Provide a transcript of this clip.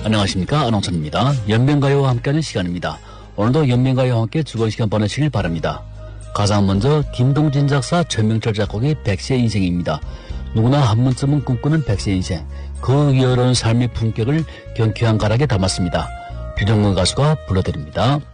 안녕하십니까, 안홍천입니다. 연명가요와 함께하는 시간입니다. 오늘도 연명가요와 함께 즐거운 시간 보내시길 바랍니다. 가장 먼저 김동진 작사, 전명철 작곡의 백세 인생입니다. 누구나 한 번쯤은 꿈꾸는 백세 인생, 그 여러운 삶의 품격을 경쾌한 가락에 담았습니다. 비정근 가수가 불러드립니다.